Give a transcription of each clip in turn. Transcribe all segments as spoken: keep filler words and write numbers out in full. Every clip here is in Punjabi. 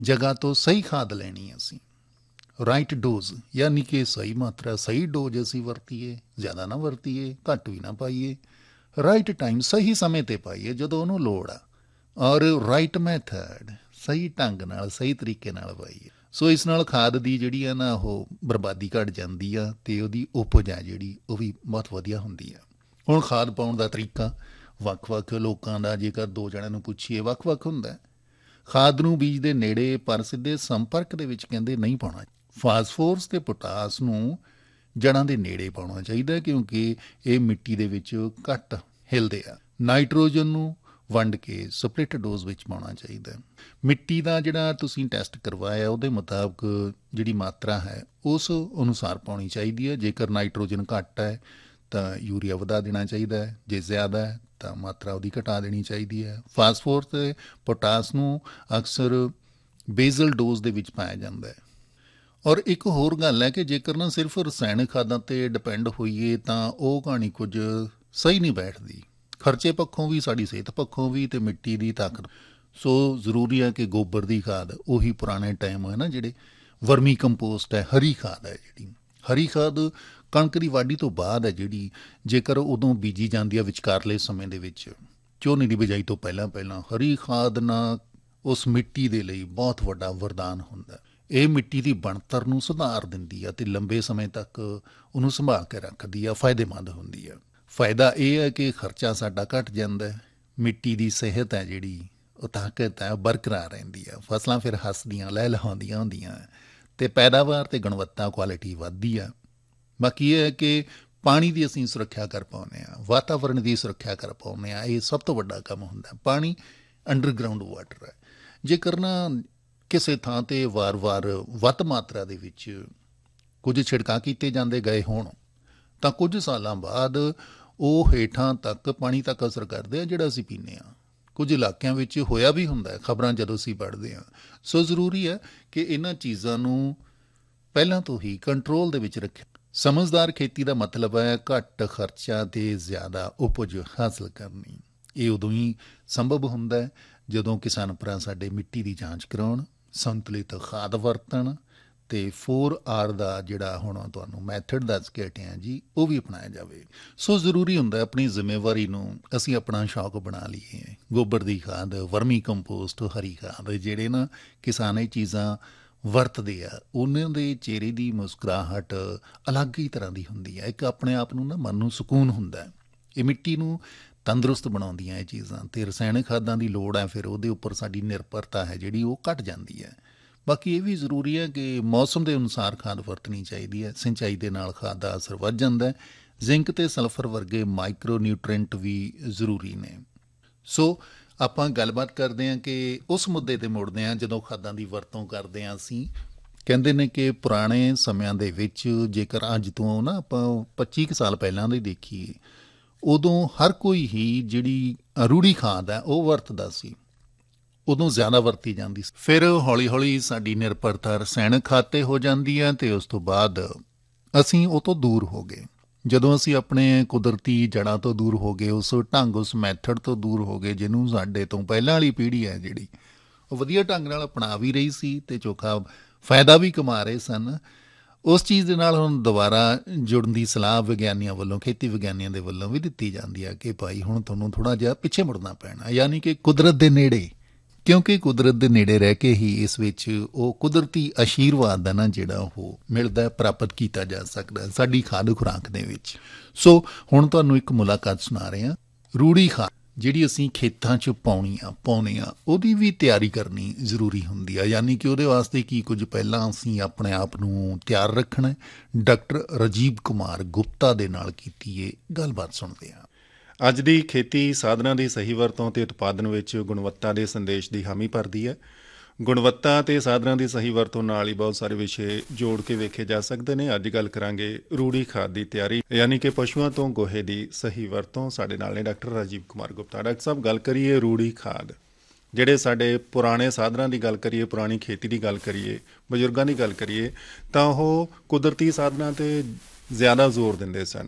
जगह तो सही खाद लैनी असी, राइट डोज यानी कि सही मात्रा सही डोज असी वरतीए, ज़्यादा ना वरतीए, घट भी ना पाईए, राइट टाइम सही समय ते पाईए जदों उहनूं लोड़ आ, और राइट मैथड सही ढंग नाल सही तरीके नाल पाईए। सो इस नाल खाद ਦੀ ਜਿਹੜੀ ਆ ਨਾ ਉਹ ਬਰਬਾਦੀ ਘਟ ਜਾਂਦੀ ਆ ਤੇ ਉਹਦੀ ਉਪਜ ਆ ਜਿਹੜੀ ਉਹ ਵੀ ਬਹੁਤ ਵਧੀਆ ਹੁੰਦੀ ਆ। ਹੁਣ ਖਾਦ ਪਾਉਣ ਦਾ ਤਰੀਕਾ ਵੱਖ-ਵੱਖ ਲੋਕਾਂ ਦਾ ਜੇਕਰ ਦੋ ਜਣਿਆਂ ਨੂੰ ਪੁੱਛੀਏ ਵੱਖ-ਵੱਖ ਹੁੰਦਾ। ਖਾਦ ਨੂੰ ਬੀਜ ਦੇ ਨੇੜੇ ਪਰ ਸਿੱਧੇ ਸੰਪਰਕ ਦੇ ਵਿੱਚ ਕਹਿੰਦੇ ਨਹੀਂ ਪਾਉਣਾ। ਫਾਸਫੋਰਸ ਤੇ ਪੋਟਾਸ ਨੂੰ ਜੜ੍ਹਾਂ ਦੇ ਨੇੜੇ ਪਾਉਣਾ ਚਾਹੀਦਾ ਕਿਉਂਕਿ ਇਹ ਮਿੱਟੀ ਦੇ ਵਿੱਚ ਘੱਟ ਹਿਲਦੇ ਆ। ਨਾਈਟ੍ਰੋਜਨ ਨੂੰ ਵੰਡ ਕੇ ਸਪਲਿਟ ਡੋਜ਼ ਵਿੱਚ ਪਾਉਣਾ ਚਾਹੀਦਾ। ਮਿੱਟੀ ਦਾ ਜਿਹੜਾ ਤੁਸੀਂ ਟੈਸਟ ਕਰਵਾਇਆ ਉਹਦੇ ਮੁਤਾਬਕ ਜਿਹੜੀ ਮਾਤਰਾ ਹੈ ਉਸ ਅਨੁਸਾਰ ਪਾਉਣੀ ਚਾਹੀਦੀ ਹੈ। ਜੇਕਰ ਨਾਈਟ੍ਰੋਜਨ ਘੱਟ ਹੈ ਤਾਂ ਯੂਰੀਆ ਵਧਾ ਦੇਣਾ ਚਾਹੀਦਾ ਹੈ, ਜੇ ਜ਼ਿਆਦਾ ਹੈ ਤਾਂ ਮਾਤਰਾ ਉਹਦੀ ਘਟਾ ਦੇਣੀ ਚਾਹੀਦੀ ਹੈ। ਫਾਸਫੋਰਸ ਅਤੇ ਪੋਟਾਸ ਨੂੰ ਅਕਸਰ ਬੇਜ਼ਲ ਡੋਜ਼ ਦੇ ਵਿੱਚ ਪਾਇਆ ਜਾਂਦਾ ਹੈ। ਔਰ ਇੱਕ ਹੋਰ ਗੱਲ ਹੈ ਕਿ ਜੇਕਰ ਨਾ ਸਿਰਫ ਰਸਾਇਣਕ ਖਾਦਾਂ 'ਤੇ ਡਿਪੈਂਡ ਹੋਈਏ ਤਾਂ ਉਹ ਕਹਾਣੀ ਕੁਝ ਸਹੀ ਨਹੀਂ ਬੈਠਦੀ। ਖਰਚੇ ਪੱਖੋਂ ਵੀ, ਸਾਡੀ ਸਿਹਤ ਪੱਖੋਂ ਵੀ, ਅਤੇ ਮਿੱਟੀ ਦੀ ਤਾਕਤ। ਸੋ ਜ਼ਰੂਰੀ ਹੈ ਕਿ ਗੋਬਰ ਦੀ ਖਾਦ ਉਹੀ ਪੁਰਾਣੇ ਟਾਈਮ ਹੈ ਨਾ ਜਿਹੜੇ ਵਰਮੀ ਕੰਪੋਸਟ ਹੈ, ਹਰੀ ਖਾਦ ਹੈ ਜਿਹੜੀ ਹਰੀ ਖਾਦ ਕਣਕ ਦੀ ਵਾਢੀ ਤੋਂ ਬਾਅਦ ਹੈ ਜਿਹੜੀ, ਜੇਕਰ ਉਦੋਂ ਬੀਜੀ ਜਾਂਦੀ ਹੈ ਵਿਚਕਾਰਲੇ ਸਮੇਂ ਦੇ ਵਿੱਚ ਝੋਨੇ ਦੀ ਬਿਜਾਈ ਤੋਂ ਪਹਿਲਾਂ ਪਹਿਲਾਂ, ਹਰੀ ਖਾਦ ਨਾਲ ਉਸ ਮਿੱਟੀ ਦੇ ਲਈ ਬਹੁਤ ਵੱਡਾ ਵਰਦਾਨ ਹੁੰਦਾ। ਇਹ ਮਿੱਟੀ ਦੀ ਬਣਤਰ ਨੂੰ ਸੁਧਾਰ ਦਿੰਦੀ ਆ ਅਤੇ ਲੰਬੇ ਸਮੇਂ ਤੱਕ ਉਹਨੂੰ ਸੰਭਾਲ ਕੇ ਰੱਖਦੀ ਆ, ਫਾਇਦੇਮੰਦ ਹੁੰਦੀ ਆ। ਫਾਇਦਾ ਇਹ ਹੈ ਕਿ ਖਰਚਾ ਸਾਡਾ ਘੱਟ ਜਾਂਦਾ, ਮਿੱਟੀ ਦੀ ਸਿਹਤ ਹੈ ਜਿਹੜੀ ਉਹ ਤਾਕਤ ਹੈ ਬਰਕਰਾਰ ਰਹਿੰਦੀ ਆ, ਫਸਲਾਂ ਫਿਰ ਹੱਸਦੀਆਂ ਲਹਿ ਲਹਾਉਂਦੀਆਂ ਹੁੰਦੀਆਂ ਅਤੇ ਪੈਦਾਵਾਰ ਅਤੇ ਗੁਣਵੱਤਾ ਕੁਆਲਿਟੀ ਵੱਧਦੀ ਆ। ਬਾਕੀ ਇਹ ਹੈ ਕਿ ਪਾਣੀ ਦੀ ਅਸੀਂ ਸੁਰੱਖਿਆ ਕਰ ਪਾਉਂਦੇ ਹਾਂ, ਵਾਤਾਵਰਣ ਦੀ ਸੁਰੱਖਿਆ ਕਰ ਪਾਉਂਦੇ ਹਾਂ, ਇਹ ਸਭ ਤੋਂ ਵੱਡਾ ਕੰਮ ਹੁੰਦਾ। ਪਾਣੀ ਅੰਡਰਗਰਾਊਂਡ ਵਾਟਰ ਹੈ। ਜੇਕਰ ਨਾ ਕਿਸੇ ਥਾਂ 'ਤੇ ਵਾਰ-ਵਾਰ ਵੱਧ ਮਾਤਰਾ ਦੇ ਵਿੱਚ ਕੁਝ ਛਿੜਕਾਅ ਕੀਤੇ ਜਾਂਦੇ ਗਏ ਹੋਣ ਤਾਂ ਕੁਝ ਸਾਲਾਂ ਬਾਅਦ ਉਹ ਹੇਠਾਂ ਤੱਕ ਪਾਣੀ ਤੱਕ ਅਸਰ ਕਰਦੇ ਆ ਜਿਹੜਾ ਅਸੀਂ ਪੀਂਦੇ ਹਾਂ। ਕੁਝ ਇਲਾਕਿਆਂ ਵਿੱਚ ਹੋਇਆ ਵੀ ਹੁੰਦਾ ਖਬਰਾਂ ਜਦੋਂ ਅਸੀਂ ਪੜ੍ਹਦੇ ਹਾਂ। ਸੋ ਜ਼ਰੂਰੀ ਹੈ ਕਿ ਇਹਨਾਂ ਚੀਜ਼ਾਂ ਨੂੰ ਪਹਿਲਾਂ ਤੋਂ ਹੀ ਕੰਟਰੋਲ ਦੇ ਵਿੱਚ ਰੱਖਿਆ। ਸਮਝਦਾਰ ਖੇਤੀ ਦਾ ਮਤਲਬ ਹੈ ਘੱਟ ਖਰਚਾ ਅਤੇ ਜ਼ਿਆਦਾ ਉਪਜ ਹਾਸਲ ਕਰਨੀ। ਇਹ ਉਦੋਂ ਹੀ ਸੰਭਵ ਹੁੰਦਾ ਜਦੋਂ ਕਿਸਾਨ ਭਰਾ ਸਾਡੇ ਮਿੱਟੀ ਦੀ ਜਾਂਚ ਕਰਾਉਣ, ਸੰਤੁਲਿਤ ਖਾਦ ਵਰਤਣ ਅਤੇ ਫੋਰ ਆਰ ਦਾ ਜਿਹੜਾ ਹੁਣ ਤੁਹਾਨੂੰ ਮੈਥਡ ਦੱਸ ਕੇ ਹਟਿਆ ਜੀ ਉਹ ਵੀ ਅਪਣਾਇਆ ਜਾਵੇ। ਸੋ ਜ਼ਰੂਰੀ ਹੁੰਦਾ ਆਪਣੀ ਜ਼ਿੰਮੇਵਾਰੀ ਨੂੰ ਅਸੀਂ ਆਪਣਾ ਸ਼ੌਕ ਬਣਾ ਲਈਏ। ਗੋਬਰ ਦੀ ਖਾਦ, ਵਰਮੀ ਕੰਪੋਸਟ, ਹਰੀ ਖਾਦ, ਜਿਹੜੇ ਨਾ ਕਿਸਾਨ ਇਹ ਚੀਜ਼ਾਂ ਵਰਤਦੇ ਆ ਉਹਨਾਂ ਦੇ ਚਿਹਰੇ ਦੀ ਮੁਸਕਰਾਹਟ ਅਲੱਗ ਹੀ ਤਰ੍ਹਾਂ ਦੀ ਹੁੰਦੀ ਹੈ। ਇੱਕ ਆਪਣੇ ਆਪ ਨੂੰ ਨਾ ਮਨ ਨੂੰ ਸਕੂਨ ਹੁੰਦਾ। ਇਹ ਮਿੱਟੀ ਨੂੰ ਤੰਦਰੁਸਤ ਬਣਾਉਂਦੀਆਂ ਇਹ ਚੀਜ਼ਾਂ, ਅਤੇ ਰਸਾਇਣਕ ਖਾਦਾਂ ਦੀ ਲੋੜ ਹੈ ਫਿਰ ਉਹਦੇ ਉੱਪਰ ਸਾਡੀ ਨਿਰਭਰਤਾ ਹੈ ਜਿਹੜੀ ਉਹ ਘੱਟ ਜਾਂਦੀ ਹੈ। ਬਾਕੀ ਇਹ ਵੀ ਜ਼ਰੂਰੀ ਹੈ ਕਿ ਮੌਸਮ ਦੇ ਅਨੁਸਾਰ ਖਾਦ ਵਰਤਣੀ ਚਾਹੀਦੀ ਹੈ। ਸਿੰਚਾਈ ਦੇ ਨਾਲ ਖਾਦ ਦਾ ਅਸਰ ਵੱਧ ਜਾਂਦਾ। ਜ਼ਿੰਕ ਅਤੇ ਸਲਫਰ ਵਰਗੇ ਮਾਈਕਰੋ ਨਿਊਟ੍ਰੈਂਟ ਵੀ ਜ਼ਰੂਰੀ ਨੇ। ਸੋ ਆਪਾਂ ਗੱਲਬਾਤ ਕਰਦੇ ਹਾਂ ਕਿ ਉਸ ਮੁੱਦੇ 'ਤੇ ਮੁੜਦੇ ਹਾਂ ਜਦੋਂ ਖਾਦਾਂ ਦੀ ਵਰਤੋਂ ਕਰਦੇ ਹਾਂ ਅਸੀਂ। ਕਹਿੰਦੇ ਨੇ ਕਿ ਪੁਰਾਣੇ ਸਮਿਆਂ ਦੇ ਵਿੱਚ ਜੇਕਰ ਅੱਜ ਤੋਂ ਨਾ ਆਪਾਂ ਪੱਚੀ ਕੁ ਸਾਲ ਪਹਿਲਾਂ ਦੇ ਦੇਖੀਏ, ਉਦੋਂ ਹਰ ਕੋਈ ਹੀ ਜਿਹੜੀ ਰੂੜੀ ਖਾਦ ਹੈ ਉਹ ਵਰਤਦਾ ਸੀ, ਉਦੋਂ ਜ਼ਿਆਦਾ ਵਰਤੀ ਜਾਂਦੀ ਸੀ। ਫਿਰ ਹੌਲੀ ਹੌਲੀ ਸਾਡੀ ਨਿਰਭਰਤਾ ਰਸਾਇਣਕ ਖਾਦ 'ਤੇ ਹੋ ਜਾਂਦੀ ਹੈ ਅਤੇ ਉਸ ਤੋਂ ਬਾਅਦ ਅਸੀਂ ਉਹ ਤੋਂ ਦੂਰ ਹੋ ਗਏ। ਜਦੋਂ ਅਸੀਂ ਆਪਣੇ ਕੁਦਰਤੀ ਜੜ੍ਹਾਂ ਤੋਂ ਦੂਰ ਹੋ ਗਏ, ਉਸ ਢੰਗ ਉਸ ਮੈਥਡ ਤੋਂ ਦੂਰ ਹੋ ਗਏ ਜਿਹਨੂੰ ਸਾਡੇ ਤੋਂ ਪਹਿਲਾਂ ਵਾਲੀ ਪੀੜ੍ਹੀ ਹੈ ਜਿਹੜੀ ਉਹ ਵਧੀਆ ਢੰਗ ਨਾਲ ਅਪਣਾ ਵੀ ਰਹੀ ਸੀ ਅਤੇ ਚੋਖਾ ਫਾਇਦਾ ਵੀ ਕਮਾ ਰਹੇ ਸਨ, ਉਸ ਚੀਜ਼ ਦੇ ਨਾਲ ਹੁਣ ਦੁਬਾਰਾ ਜੁੜਨ ਦੀ ਸਲਾਹ ਵਿਗਿਆਨੀਆਂ ਵੱਲੋਂ, ਖੇਤੀ ਵਿਗਿਆਨੀਆਂ ਦੇ ਵੱਲੋਂ ਵੀ ਦਿੱਤੀ ਜਾਂਦੀ ਹੈ ਕਿ ਭਾਈ ਹੁਣ ਤੁਹਾਨੂੰ ਥੋੜ੍ਹਾ ਜਿਹਾ ਪਿੱਛੇ ਮੁੜਨਾ ਪੈਣਾ, ਯਾਨੀ ਕਿ ਕੁਦਰਤ ਦੇ ਨੇੜੇ, ਕਿਉਂਕਿ ਕੁਦਰਤ ਦੇ ਨੇੜੇ ਰਹਿ ਕੇ ਹੀ ਇਸ ਵਿੱਚ ਉਹ ਕੁਦਰਤੀ ਆਸ਼ੀਰਵਾਦ ਦਾ ਨਾ ਜਿਹੜਾ ਉਹ ਮਿਲਦਾ, ਪ੍ਰਾਪਤ ਕੀਤਾ ਜਾ ਸਕਦਾ ਸਾਡੀ ਖਾਦ ਖੁਰਾਕ ਦੇ ਵਿੱਚ। ਸੋ ਹੁਣ ਤੁਹਾਨੂੰ ਇੱਕ ਮੁਲਾਕਾਤ ਸੁਣਾ ਰਹੇ ਹਾਂ। ਰੂੜੀ ਖਾਦ ਜਿਹੜੀ ਅਸੀਂ ਖੇਤਾਂ 'ਚ ਪਾਉਣੀ ਆ ਪਾਉਂਦੇ ਹਾਂ ਉਹਦੀ ਵੀ ਤਿਆਰੀ ਕਰਨੀ ਜ਼ਰੂਰੀ ਹੁੰਦੀ ਆ, ਯਾਨੀ ਕਿ ਉਹਦੇ ਵਾਸਤੇ ਕੀ ਕੁਝ ਪਹਿਲਾਂ ਅਸੀਂ ਆਪਣੇ ਆਪ ਨੂੰ ਤਿਆਰ ਰੱਖਣਾ। ਡਾਕਟਰ ਰਾਜੀਵ ਕੁਮਾਰ ਗੁਪਤਾ ਦੇ ਨਾਲ ਕੀਤੀ ਇਹ ਗੱਲਬਾਤ ਸੁਣਦੇ ਹਾਂ। ਅੱਜ ਦੀ ਖੇਤੀ ਸਾਧਨਾਂ ਦੀ ਸਹੀ ਵਰਤੋਂ ਅਤੇ ਉਤਪਾਦਨ ਵਿੱਚ ਗੁਣਵੱਤਾ ਦੇ ਸੰਦੇਸ਼ ਦੀ ਹਾਮੀ ਭਰਦੀ ਹੈ। ਗੁਣਵੱਤਾ ਅਤੇ ਸਾਧਨਾਂ ਦੀ ਸਹੀ ਵਰਤੋਂ ਨਾਲ ਹੀ ਬਹੁਤ ਸਾਰੇ ਵਿਸ਼ੇ ਜੋੜ ਕੇ ਵੇਖੇ ਜਾ ਸਕਦੇ ਨੇ। ਅੱਜ ਗੱਲ ਕਰਾਂਗੇ ਰੂੜੀ ਖਾਦ ਦੀ ਤਿਆਰੀ, ਯਾਨੀ ਕਿ ਪਸ਼ੂਆਂ ਤੋਂ ਗੋਹੇ ਦੀ ਸਹੀ ਵਰਤੋਂ। ਸਾਡੇ ਨਾਲ ਨੇ ਡਾਕਟਰ ਰਾਜੀਵ ਕੁਮਾਰ ਗੁਪਤਾ। ਡਾਕਟਰ ਸਾਹਿਬ, ਗੱਲ ਕਰੀਏ ਰੂੜੀ ਖਾਦ, ਜਿਹੜੇ ਸਾਡੇ ਪੁਰਾਣੇ ਸਾਧਨਾਂ ਦੀ ਗੱਲ ਕਰੀਏ, ਪੁਰਾਣੀ ਖੇਤੀ ਦੀ ਗੱਲ ਕਰੀਏ, ਬਜ਼ੁਰਗਾਂ ਦੀ ਗੱਲ ਕਰੀਏ ਤਾਂ ਉਹ ਕੁਦਰਤੀ ਸਾਧਨਾਂ 'ਤੇ ਜ਼ਿਆਦਾ ਜ਼ੋਰ ਦਿੰਦੇ ਸਨ।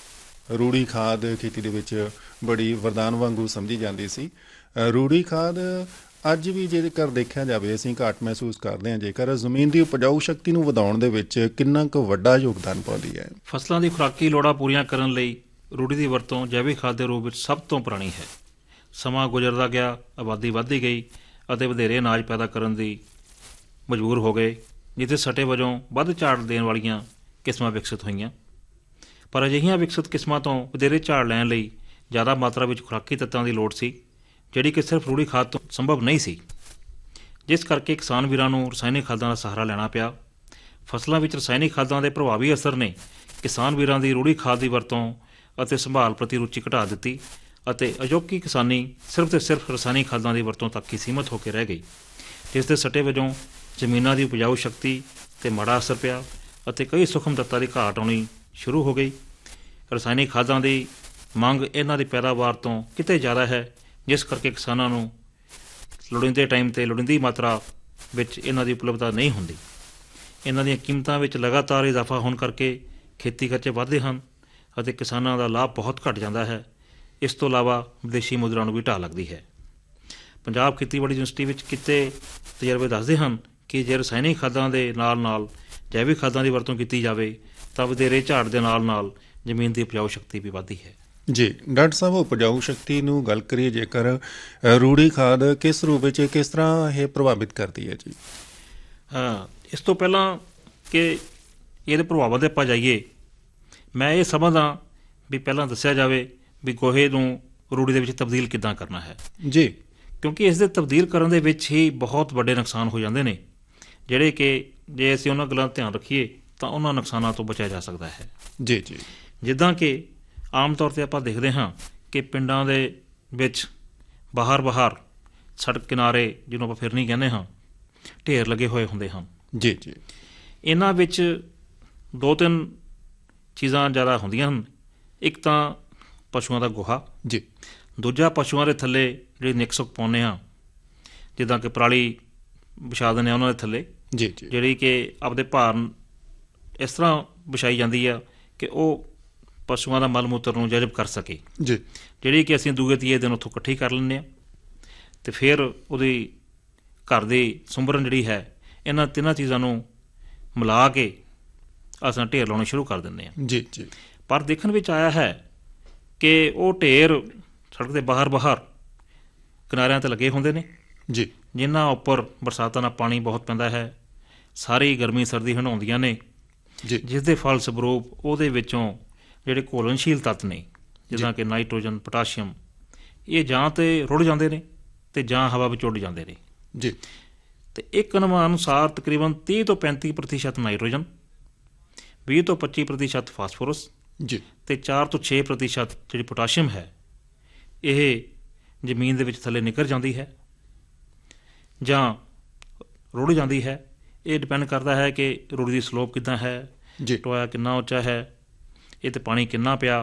ਰੂੜੀ ਖਾਦ ਖੇਤੀ ਦੇ ਵਿੱਚ ਬੜੀ ਵਰਦਾਨ ਵਾਂਗੂ ਸਮਝੀ ਜਾਂਦੀ ਸੀ। ਰੂੜੀ ਖਾਦ ਅੱਜ ਵੀ ਜੇਕਰ ਦੇਖਿਆ ਜਾਵੇ ਅਸੀਂ ਘਾਟ ਮਹਿਸੂਸ ਕਰਦੇ ਹਾਂ ਜੇਕਰ ਜ਼ਮੀਨ ਦੀ ਉਪਜਾਊ ਸ਼ਕਤੀ ਨੂੰ ਵਧਾਉਣ ਦੇ ਵਿੱਚ ਕਿੰਨਾ ਕੁ ਵੱਡਾ ਯੋਗਦਾਨ ਪਾਉਂਦੀ ਹੈ। ਫਸਲਾਂ ਦੀ ਖੁਰਾਕੀ ਲੋੜਾਂ ਪੂਰੀਆਂ ਕਰਨ ਲਈ ਰੂੜੀ ਦੀ ਵਰਤੋਂ ਜੈਵਿਕ ਖਾਦ ਦੇ ਰੂਪ ਵਿੱਚ ਸਭ ਤੋਂ ਪੁਰਾਣੀ ਹੈ। ਸਮਾਂ ਗੁਜ਼ਰਦਾ ਗਿਆ, ਆਬਾਦੀ ਵੱਧਦੀ ਗਈ ਅਤੇ ਵਧੇਰੇ ਅਨਾਜ ਪੈਦਾ ਕਰਨ ਦੀ ਮਜਬੂਰ ਹੋ ਗਏ, ਜਿੱਥੇ ਸਟੇ ਵਜੋਂ ਵੱਧ ਝਾੜ ਦੇਣ ਵਾਲੀਆਂ ਕਿਸਮਾਂ ਵਿਕਸਿਤ ਹੋਈਆਂ। ਪਰ ਅਜਿਹੀਆਂ ਵਿਕਸਿਤ ਕਿਸਮਾਂ ਤੋਂ ਵਧੇਰੇ ਝਾੜ ਲੈਣ ਲਈ ਜ਼ਿਆਦਾ ਮਾਤਰਾ ਵਿੱਚ ਖੁਰਾਕੀ ਤੱਤਾਂ ਦੀ ਲੋੜ ਸੀ, ਜਿਹੜੀ ਕਿ ਸਿਰਫ ਰੂੜੀ ਖਾਦ ਤੋਂ ਸੰਭਵ ਨਹੀਂ ਸੀ, ਜਿਸ ਕਰਕੇ ਕਿਸਾਨ ਵੀਰਾਂ ਨੂੰ ਰਸਾਇਣਿਕ ਖਾਦਾਂ ਦਾ ਸਹਾਰਾ ਲੈਣਾ ਪਿਆ। ਫਸਲਾਂ ਵਿੱਚ ਰਸਾਇਣਿਕ ਖਾਦਾਂ ਦੇ ਪ੍ਰਭਾਵੀ ਅਸਰ ਨੇ ਕਿਸਾਨ ਵੀਰਾਂ ਦੀ ਰੂੜੀ ਖਾਦ ਦੀ ਵਰਤੋਂ ਅਤੇ ਸੰਭਾਲ ਪ੍ਰਤੀ ਰੁਚੀ ਘਟਾ ਦਿੱਤੀ ਅਤੇ ਅਜੋਕੀ ਕਿਸਾਨੀ ਸਿਰਫ ਤੇ ਸਿਰਫ ਰਸਾਇਣਿਕ ਖਾਦਾਂ ਦੀ ਵਰਤੋਂ ਤੱਕ ਹੀ ਸੀਮਤ ਹੋ ਕੇ ਰਹਿ ਗਈ, ਜਿਸ ਦੇ ਸੱਟੇ ਵਜੋਂ ਜ਼ਮੀਨਾਂ ਦੀ ਉਪਜਾਊ ਸ਼ਕਤੀ 'ਤੇ ਮਾੜਾ ਅਸਰ ਪਿਆ ਅਤੇ ਕਈ ਸੂਖਮ ਤੱਤਾਂ ਦੀ ਘਾਟ ਆਉਣੀ ਸ਼ੁਰੂ ਹੋ ਗਈ। ਰਸਾਇਣਿਕ ਖਾਦਾਂ ਦੀ ਮੰਗ ਇਹਨਾਂ ਦੀ ਪੈਦਾਵਾਰ ਤੋਂ ਕਿਤੇ ਜ਼ਿਆਦਾ ਹੈ, ਜਿਸ ਕਰਕੇ ਕਿਸਾਨਾਂ ਨੂੰ ਲੋੜੀਂਦੇ ਟਾਈਮ 'ਤੇ ਲੋੜੀਂਦੀ ਮਾਤਰਾ ਵਿੱਚ ਇਹਨਾਂ ਦੀ ਉਪਲਬਧਤਾ ਨਹੀਂ ਹੁੰਦੀ। ਇਹਨਾਂ ਦੀਆਂ ਕੀਮਤਾਂ ਵਿੱਚ ਲਗਾਤਾਰ ਇਜ਼ਾਫਾ ਹੋਣ ਕਰਕੇ ਖੇਤੀ ਖਰਚੇ ਵੱਧਦੇ ਹਨ ਅਤੇ ਕਿਸਾਨਾਂ ਦਾ ਲਾਭ ਬਹੁਤ ਘੱਟ ਜਾਂਦਾ ਹੈ। ਇਸ ਤੋਂ ਇਲਾਵਾ ਵਿਦੇਸ਼ੀ ਮੁਦਰਾ ਨੂੰ ਵੀ ਢਾਹ ਲੱਗਦੀ ਹੈ। ਪੰਜਾਬ ਖੇਤੀਬਾੜੀ ਯੂਨੀਵਰਸਿਟੀ ਵਿੱਚ ਕੀਤੇ ਤਜਰਬੇ ਦੱਸਦੇ ਹਨ ਕਿ ਜੇ ਰਸਾਇਣਿਕ ਖਾਦਾਂ ਦੇ ਨਾਲ ਨਾਲ ਜੈਵਿਕ ਖਾਦਾਂ ਦੀ ਵਰਤੋਂ ਕੀਤੀ ਜਾਵੇ ਤਾਂ ਵਧੇਰੇ ਝਾੜ ਦੇ ਨਾਲ ਨਾਲ ਜ਼ਮੀਨ ਦੀ ਉਪਜਾਊ ਸ਼ਕਤੀ ਵੀ ਵੱਧਦੀ ਹੈ। ਜੀ ਡਾਕਟਰ ਸਾਹਿਬ, ਉਪਜਾਊ ਸ਼ਕਤੀ ਨੂੰ ਗੱਲ ਕਰੀਏ ਜੇਕਰ, ਰੂੜੀ ਖਾਦ ਕਿਸ ਰੂਪ ਵਿੱਚ ਕਿਸ ਤਰ੍ਹਾਂ ਇਹ ਪ੍ਰਭਾਵਿਤ ਕਰਦੀ ਹੈ ਜੀ? ਹਾਂ, ਇਸ ਤੋਂ ਪਹਿਲਾਂ ਕਿ ਇਹਦੇ ਪ੍ਰਭਾਵਾਂ 'ਤੇ ਆਪਾਂ ਜਾਈਏ, ਮੈਂ ਇਹ ਸਮਝਦਾ ਵੀ ਪਹਿਲਾਂ ਦੱਸਿਆ ਜਾਵੇ ਵੀ ਗੋਹੇ ਨੂੰ ਰੂੜੀ ਦੇ ਵਿੱਚ ਤਬਦੀਲ ਕਿੱਦਾਂ ਕਰਨਾ ਹੈ। ਜੀ, ਕਿਉਂਕਿ ਇਸ ਦੇ ਤਬਦੀਲ ਕਰਨ ਦੇ ਵਿੱਚ ਹੀ ਬਹੁਤ ਵੱਡੇ ਨੁਕਸਾਨ ਹੋ ਜਾਂਦੇ ਨੇ, ਜਿਹੜੇ ਕਿ ਜੇ ਅਸੀਂ ਉਹਨਾਂ ਗੱਲਾਂ ਦਾ ਧਿਆਨ ਰੱਖੀਏ ਤਾਂ ਉਹਨਾਂ ਨੁਕਸਾਨਾਂ ਤੋਂ ਬਚਿਆ ਜਾ ਸਕਦਾ ਹੈ। ਜੀ ਜੀ ਜਿੱਦਾਂ ਕਿ ਆਮ ਤੌਰ 'ਤੇ ਆਪਾਂ ਦੇਖਦੇ ਹਾਂ ਕਿ ਪਿੰਡਾਂ ਦੇ ਵਿੱਚ ਬਾਹਰ ਬਾਹਰ ਸੜਕ ਕਿਨਾਰੇ, ਜਿਹਨੂੰ ਆਪਾਂ ਫਿਰਨੀ ਕਹਿੰਦੇ ਹਾਂ, ਢੇਰ ਲੱਗੇ ਹੋਏ ਹੁੰਦੇ ਹਨ। ਜੀ ਜੀ ਇਹਨਾਂ ਵਿੱਚ ਦੋ ਤਿੰਨ ਚੀਜ਼ਾਂ ਜ਼ਿਆਦਾ ਹੁੰਦੀਆਂ ਹਨ। ਇੱਕ ਤਾਂ ਪਸ਼ੂਆਂ ਦਾ ਗੋਹਾ, ਜੀ ਦੂਜਾ ਪਸ਼ੂਆਂ ਦੇ ਥੱਲੇ ਜਿਹੜੀ ਨਿੱਕ ਸੁੱਕ ਪਾਉਂਦੇ ਹਾਂ, ਜਿੱਦਾਂ ਕਿ ਪਰਾਲੀ ਵਿਛਾ ਦਿੰਦੇ ਹਾਂ ਉਹਨਾਂ ਦੇ ਥੱਲੇ, ਜੀ ਜੀ ਜਿਹੜੀ ਕਿ ਆਪਦੇ ਭਾਰ ਇਸ ਤਰ੍ਹਾਂ ਵਿਛਾਈ ਜਾਂਦੀ ਆ ਕਿ ਉਹ ਪਸ਼ੂਆਂ ਦਾ ਮਲ ਮੂਤਰ ਨੂੰ ਜਜ਼ਬ ਕਰ ਸਕੇ, ਜੀ ਜਿਹੜੀ ਕਿ ਅਸੀਂ ਦੂਏ ਤੀਏ ਦਿਨ ਉੱਥੋਂ ਇਕੱਠੀ ਕਰ ਲੈਂਦੇ ਹਾਂ ਅਤੇ ਫਿਰ ਉਹਦੀ ਘਰ ਦੀ ਸੁੰਬਰਨ ਜਿਹੜੀ ਹੈ, ਇਹਨਾਂ ਤਿੰਨਾਂ ਚੀਜ਼ਾਂ ਨੂੰ ਮਿਲਾ ਕੇ ਅਸੀਂ ਢੇਰ ਲਾਉਣੇ ਸ਼ੁਰੂ ਕਰ ਦਿੰਦੇ ਹਾਂ। ਜੀ ਜੀ ਪਰ ਦੇਖਣ ਵਿੱਚ ਆਇਆ ਹੈ ਕਿ ਉਹ ਢੇਰ ਸੜਕ ਦੇ ਬਾਹਰ ਬਾਹਰ ਕਿਨਾਰਿਆਂ 'ਤੇ ਲੱਗੇ ਹੁੰਦੇ ਨੇ, ਜੀ ਜਿਨ੍ਹਾਂ ਉੱਪਰ ਬਰਸਾਤਾਂ ਦਾ ਪਾਣੀ ਬਹੁਤ ਪੈਂਦਾ ਹੈ, ਸਾਰੀ ਗਰਮੀ ਸਰਦੀ ਹੰਢਾਉਂਦੀਆਂ ਨੇ, ਜੀ ਜਿਸ ਦੇ ਫਲ ਸਵਰੂਪ ਉਹਦੇ ਵਿੱਚੋਂ ਜਿਹੜੇ ਘੁਲਣਸ਼ੀਲ ਤੱਤ ਨੇ, ਜਿੱਦਾਂ ਕਿ ਨਾਈਟ੍ਰੋਜਨ, ਪੋਟਾਸ਼ੀਅਮ, ਇਹ ਜਾਂ ਤਾਂ ਰੁੜ ਜਾਂਦੇ ਨੇ ਅਤੇ ਜਾਂ ਹਵਾ ਵਿੱਚ ਉੱਡ ਜਾਂਦੇ ਨੇ। ਜੀ ਅਤੇ ਇੱਕ ਅਨੁਮਾਨ ਅਨੁਸਾਰ ਤਕਰੀਬਨ ਤੀਹ ਤੋਂ ਪੈਂਤੀ ਪ੍ਰਤੀਸ਼ਤ ਨਾਈਟ੍ਰੋਜਨ, ਵੀਹ ਤੋਂ ਪੱਚੀ ਪ੍ਰਤੀਸ਼ਤ ਫਾਸਫੋਰਸ ਜੀ ਅਤੇ ਚਾਰ ਤੋਂ ਛੇ ਪ੍ਰਤੀਸ਼ਤ ਜਿਹੜੀ ਪੋਟਾਸ਼ੀਅਮ ਹੈ, ਇਹ ਜ਼ਮੀਨ ਦੇ ਵਿੱਚ ਥੱਲੇ ਨਿਕਲ ਜਾਂਦੀ ਹੈ ਜਾਂ ਰੁੜ ਜਾਂਦੀ ਹੈ। ਇਹ ਡਿਪੈਂਡ ਕਰਦਾ ਹੈ ਕਿ ਰੁੜੀ ਦੀ ਸਲੋਪ ਕਿੱਦਾਂ ਹੈ, ਜੀ ਟੋਇਆ ਕਿੰਨਾ ਉੱਚਾ ਹੈ, ਇਹ 'ਤੇ ਪਾਣੀ ਕਿੰਨਾ ਪਿਆ,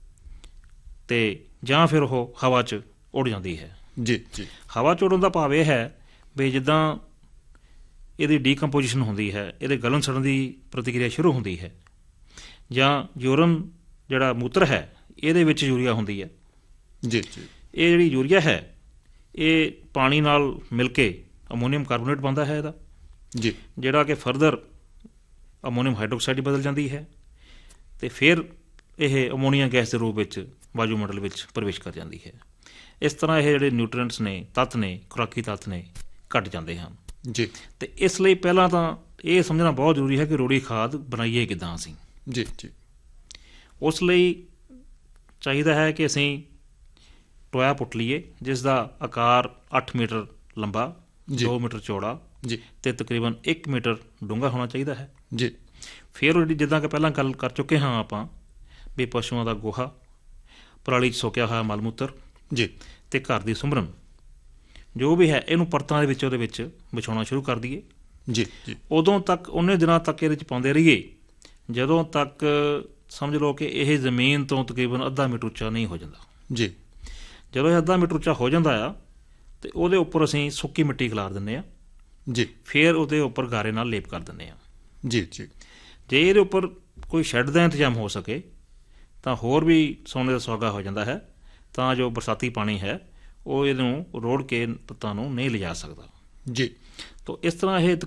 ਅਤੇ ਜਾਂ ਫਿਰ ਉਹ ਹਵਾ 'ਚ ਉੱਡ ਜਾਂਦੀ ਹੈ। ਜੀ ਜੀ ਹਵਾ 'ਚ ਉੱਡਣ ਦਾ ਭਾਵ ਇਹ ਹੈ ਵੀ ਜਿੱਦਾਂ ਇਹਦੀ ਡੀਕੰਪੋਜੀਸ਼ਨ ਹੁੰਦੀ ਹੈ, ਇਹਦੇ ਗਲਣ ਸੜਨ ਦੀ ਪ੍ਰਤੀਕਿਰਿਆ ਸ਼ੁਰੂ ਹੁੰਦੀ ਹੈ, ਜਾਂ ਯੂਰਨ ਜਿਹੜਾ ਮੂਤਰ ਹੈ ਇਹਦੇ ਵਿੱਚ ਯੂਰੀਆ ਹੁੰਦੀ ਹੈ। ਜੀ ਜੀ ਇਹ ਜਿਹੜੀ ਯੂਰੀਆ ਹੈ ਇਹ ਪਾਣੀ ਨਾਲ ਮਿਲ ਕੇ ਅਮੋਨੀਅਮ ਕਾਰਬੋਨੇਟ ਬਣਦਾ ਹੈ ਇਹਦਾ, ਜੀ ਜਿਹੜਾ ਕਿ ਫਰਦਰ ਅਮੋਨੀਅਮ ਹਾਈਡਰੋਕਸਾਈਡ ਬਦਲ ਜਾਂਦੀ ਹੈ ਅਤੇ ਫਿਰ ਇਹ ਅਮੋਨੀਆ ਗੈਸ ਦੇ ਰੂਪ ਵਿੱਚ ਵਾਯੂਮੰਡਲ ਵਿੱਚ ਪ੍ਰਵੇਸ਼ ਕਰ ਜਾਂਦੀ ਹੈ। ਇਸ ਤਰ੍ਹਾਂ ਇਹ ਜਿਹੜੇ ਨਿਊਟ੍ਰੀਐਂਟਸ ਨੇ, ਤੱਤ ਨੇ, ਖੁਰਾਕੀ ਤੱਤ ਨੇ, ਘੱਟ ਜਾਂਦੇ ਹਨ। ਜੀ ਅਤੇ ਇਸ ਲਈ ਪਹਿਲਾਂ ਤਾਂ ਇਹ ਸਮਝਣਾ ਬਹੁਤ ਜ਼ਰੂਰੀ ਹੈ ਕਿ ਰੂੜੀ ਖਾਦ ਬਣਾਈਏ ਕਿੱਦਾਂ ਅਸੀਂ। ਜੀ ਜੀ ਉਸ ਲਈ ਚਾਹੀਦਾ ਹੈ ਕਿ ਅਸੀਂ ਟੋਇਆ ਪੁੱਟ ਲਈਏ, ਜਿਸ ਦਾ ਆਕਾਰ ਅੱਠ ਮੀਟਰ ਲੰਬਾ, ਦੋ ਮੀਟਰ ਚੌੜਾ ਜੀ ਅਤੇ ਤਕਰੀਬਨ ਇੱਕ ਮੀਟਰ ਡੂੰਘਾ ਹੋਣਾ ਚਾਹੀਦਾ ਹੈ। ਜੀ ਫਿਰ ਉਹ ਜਿੱਦਾਂ ਕਿ ਪਹਿਲਾਂ ਗੱਲ ਕਰ ਚੁੱਕੇ ਹਾਂ ਆਪਾਂ ਵੀ ਪਸ਼ੂਆਂ ਦਾ ਗੋਹਾ, ਪਰਾਲੀ 'ਚ ਸੋਕਿਆ ਹੋਇਆ ਮਲ ਮੂਤਰ, ਜੀ ਅਤੇ ਘਰ ਦੀ ਸੁੰਬਰਨ ਜੋ ਵੀ ਹੈ, ਇਹਨੂੰ ਪਰਤਾਂ ਦੇ ਵਿੱਚ ਉਹਦੇ ਵਿੱਚ ਵਿਛਾਉਣਾ ਸ਼ੁਰੂ ਕਰ ਦਈਏ। ਜੀ ਜੀ ਉਦੋਂ ਤੱਕ ਉਹਨੇ ਦਿਨਾਂ ਤੱਕ ਇਹਦੇ 'ਚ ਪਾਉਂਦੇ ਰਹੀਏ ਜਦੋਂ ਤੱਕ ਸਮਝ ਲਓ ਕਿ ਇਹ ਜ਼ਮੀਨ ਤੋਂ ਤਕਰੀਬਨ ਅੱਧਾ ਮੀਟਰ ਉੱਚਾ ਨਹੀਂ ਹੋ ਜਾਂਦਾ। ਜੀ ਜਦੋਂ ਇਹ ਅੱਧਾ ਮੀਟਰ ਉੱਚਾ ਹੋ ਜਾਂਦਾ ਆ ਅਤੇ ਉਹਦੇ ਉੱਪਰ ਅਸੀਂ ਸੁੱਕੀ ਮਿੱਟੀ ਖਿਲਾਰ ਦਿੰਦੇ ਹਾਂ। ਜੀ ਫਿਰ ਉਹਦੇ ਉੱਪਰ ਗਾਰੇ ਨਾਲ ਲੇਪ ਕਰ ਦਿੰਦੇ ਹਾਂ। ਜੀ ਜੀ ਜੇ ਇਹਦੇ ਉੱਪਰ ਕੋਈ ਸ਼ੈੱਡ ਦਾ ਇੰਤਜ਼ਾਮ ਹੋ ਸਕੇ ਤਾਂ ਹੋਰ ਵੀ ਸੋਨੇ ਦਾ ਸੁਹਾਗਾ ਹੋ ਜਾਂਦਾ ਹੈ, ਤਾਂ ਜੋ ਬਰਸਾਤੀ ਪਾਣੀ ਹੈ ਉਹ ਇਹਨੂੰ ਰੋੜ ਕੇ ਤੱਤਾਂ ਨੂੰ ਨਹੀਂ ਲਿਜਾ ਸਕਦਾ। ਜੀ। ਤਾਂ ਇਸ ਤਰ੍ਹਾਂ ਇਹ